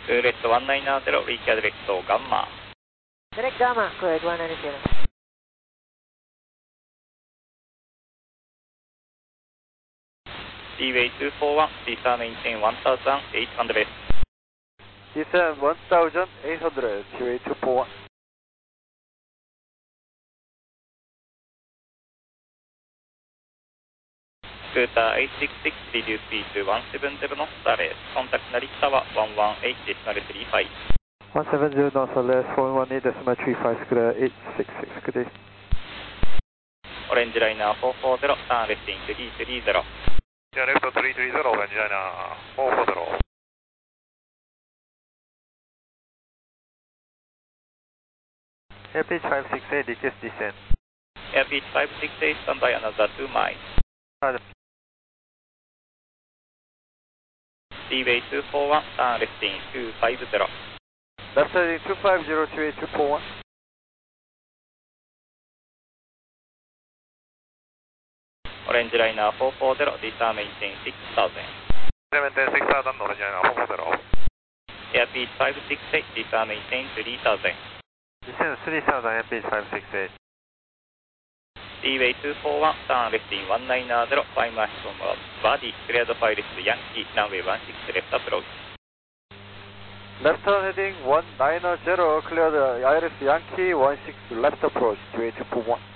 ルーレット190、リーキャディレクトガンマ。 Direct Gamma, correct 190. Seaway 241, visa maintain 1800. Descend 1800, Seaway 241. Scooter 866, reduce speed to 170 knots, surface. Contact Narita Tower 118.35. 170 knots or less, 118.35, Scooter 866, good day. Orange Liner 440, turn left in 330. Yeah, left 330, Orange Liner 440. Airpage 568, request descent. Airpage 568, stand by another 2 miles. Seaway 241, turn left in 250. Left heading 250, Seaway 241. Orange Liner 440, visa maintain 6000. Maintain 6000, Orange Liner 440. Airpage 568, visa maintain 3000. Descend 3000, Airpage 568. Seaway 241, turn left in 190, 5 miles from body, cleared pilot Yankee, runway 16 left approach. Left turn heading 190, clear the Iris Yankee 16 left approach, Seaway 241.